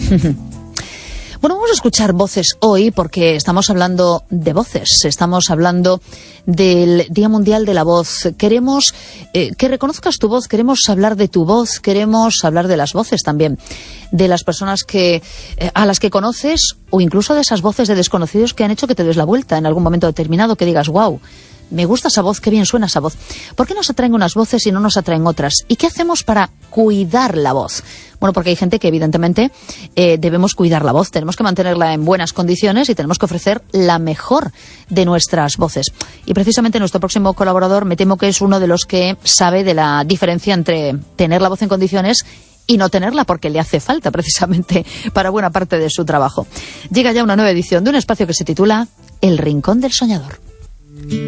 Bueno, vamos a escuchar voces hoy porque estamos hablando de voces, estamos hablando del Día Mundial de la Voz. Queremos que reconozcas tu voz, queremos hablar de tu voz, queremos hablar de las voces también, de las personas a las que conoces o incluso de esas voces de desconocidos que han hecho que te des la vuelta en algún momento determinado, que digas, wow, me gusta esa voz, qué bien suena esa voz. ¿Por qué nos atraen unas voces y no nos atraen otras? ¿Y qué hacemos para cuidar la voz? Bueno, porque hay gente que evidentemente debemos cuidar la voz, tenemos que mantenerla en buenas condiciones y tenemos que ofrecer la mejor de nuestras voces. Y precisamente nuestro próximo colaborador me temo que es uno de los que sabe de la diferencia entre tener la voz en condiciones y no tenerla, porque le hace falta precisamente para buena parte de su trabajo. Llega ya una nueva edición de un espacio que se titula El Rincón del Soñador.